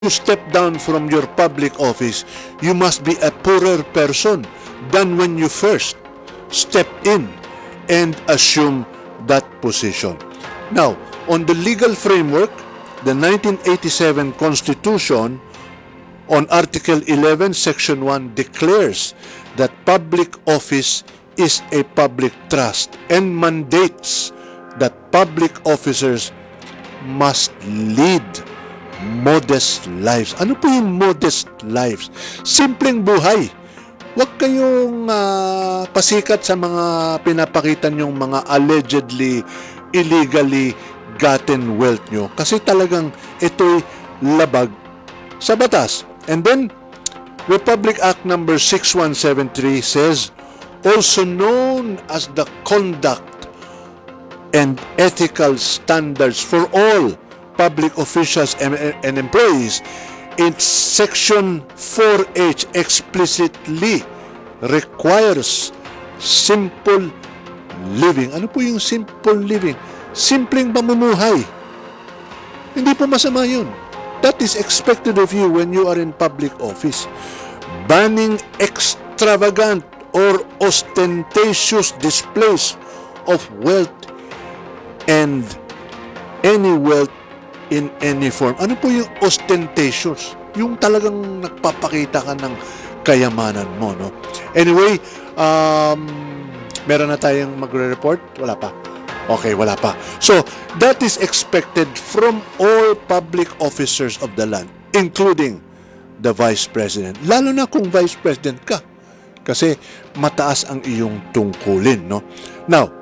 you step down from your public office, you must be a poorer person than when you first step in and assume that position. Now, on the legal framework, the 1987 Constitution on Article 11, Section 1 declares that public office is a public trust and mandates that public officers must lead modest lives. Ano po yung modest lives? Simpleng buhay. Huwag kayong pasikat sa mga pinapakita nyong mga allegedly, illegally gotten wealth nyo. Kasi talagang ito'y labag sa batas. And then, Republic Act number 6173 says, also known as the Conduct and Ethical Standards for all public officials and employees, its Section 4H explicitly requires simple living. Ano po yung simple living? Simpleng pamumuhay. Hindi po masama yun. That is expected of you when you are in public office. Banning extravagant or ostentatious displays of wealth and any wealth in any form. Ano po yung ostentatious? Yung talagang nagpapakita ka ng kayamanan mo, no? Anyway, meron na tayong magre-report? Wala pa. Okay, wala pa. So, that is expected from all public officers of the land, including the Vice President. Lalo na kung Vice President ka. Kasi mataas ang iyong tungkulin, no? Now,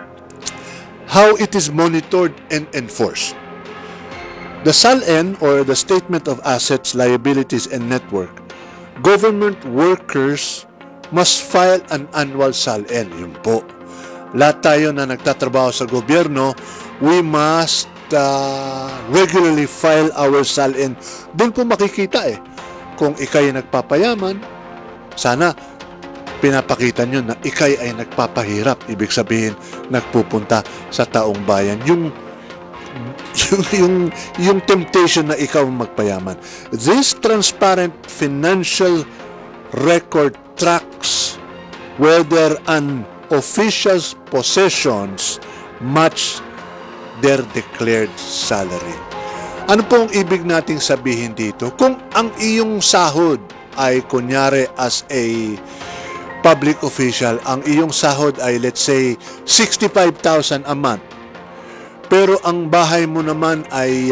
how it is monitored and enforced. The SALN, or the Statement of Assets, Liabilities, and Network, government workers must file an annual SALN. Yun po. Lahat tayo na nagtatrabaho sa gobyerno, we must regularly file our SALN. Doon po makikita kung ikay nagpapayaman, sana pinapakita nyo na ikay ay nagpapahirap. Ibig sabihin, nagpupunta sa taong bayan. Yung temptation na ikaw magpayaman. This transparent financial record tracks whether an official's possessions match their declared salary. Ano pong ibig nating sabihin dito? Kung ang iyong sahod ay kunyari as a public official, ang iyong sahod ay let's say 65,000 a month, pero ang bahay mo naman ay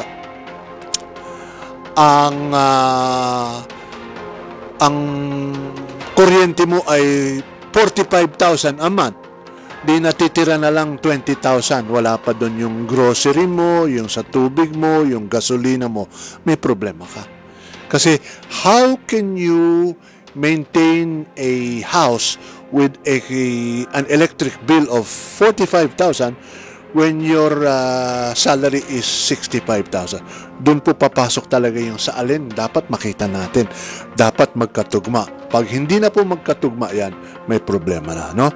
ang kuryente mo ay 45,000 a month, di natitira na lang 20,000. Wala pa doon yung grocery mo, yung sa tubig mo, yung gasolina mo. May problema ka. Kasi how can you maintain a house with an electric bill of 45,000 when your salary is 65,000? Doon po papasok talaga yung sa alin dapat makita natin. Dapat magkatugma. Pag hindi na po magkatugma yan, may problema na, no?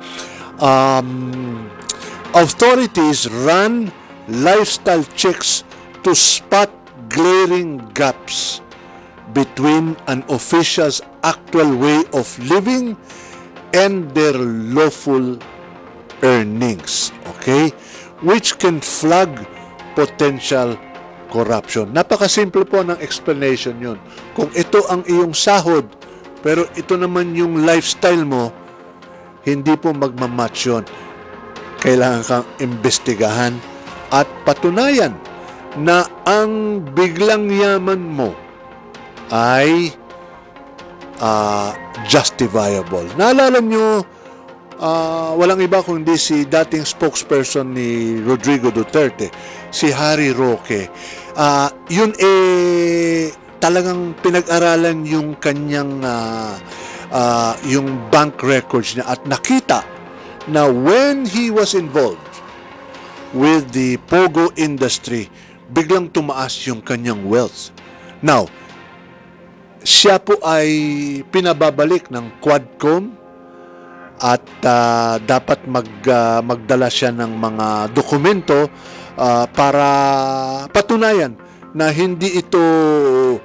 Authorities run lifestyle checks to spot glaring gaps between an official's actual way of living and their lawful earnings. Okay? Which can flag potential corruption. Napakasimple po ng explanation yun. Kung ito ang iyong sahod, pero ito naman yung lifestyle mo, hindi po magmamatch yun. Kailangan kang imbestigahan at patunayan na ang biglang yaman mo ay justifiable. Naalala nyo, walang iba kundi si dating spokesperson ni Rodrigo Duterte, si Harry Roque. Yun talagang pinag-aralan yung kanyang yung bank records niya at nakita na when he was involved with the Pogo industry, biglang tumaas yung kanyang wealth. Now, siya po ay pinababalik ng Quadcom at dapat magdala siya ng mga dokumento para patunayan na hindi ito